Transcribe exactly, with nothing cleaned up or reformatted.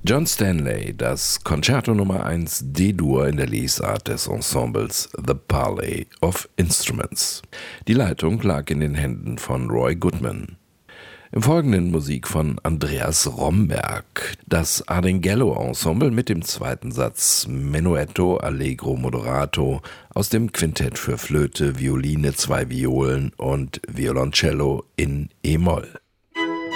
John Stanley, das Concerto Nummer eins D-Dur in der Lesart des Ensembles The Parley of Instruments. Die Leitung lag in den Händen von Roy Goodman. Im Folgenden Musik von Andreas Romberg, das Ardinghello-Ensemble mit dem zweiten Satz Menuetto Allegro Moderato aus dem Quintett für Flöte, Violine, zwei Violen und Violoncello in E-Moll.